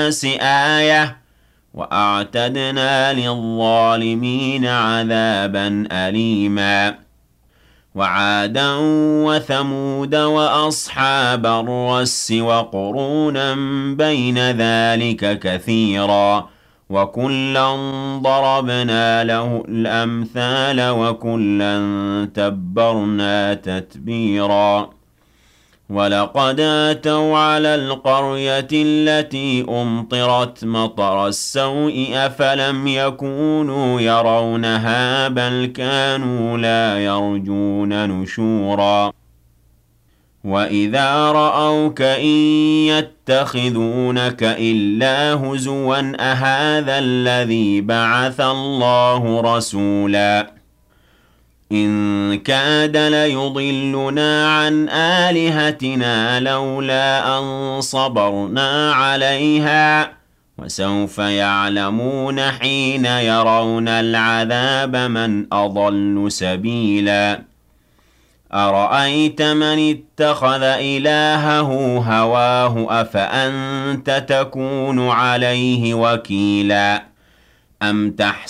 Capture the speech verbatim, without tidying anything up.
الناس آية وأعتدنا للظالمين عذابا أليما وعادا وثمود وأصحاب الرس وقرونا بين ذلك كثيرا وكلا ضربنا له الأمثال وكلا تبرنا تتبيرا ولقد أتوا على القرية التي أمطرت مطر السوء أفلم يكونوا يرونها بل كانوا لا يرجون نشورا وإذا رأوك إن يتخذونك إلا هزوا أهذا الذي بعث الله رسولا إن كاد ليضلنا عن آلهتنا لولا أن صبرنا عليها وسوف يعلمون حين يرون العذاب من أضل سبيلا أرأيت من اتخذ إلهه هواه أفأنت تكون عليه وكيلا أم تحسن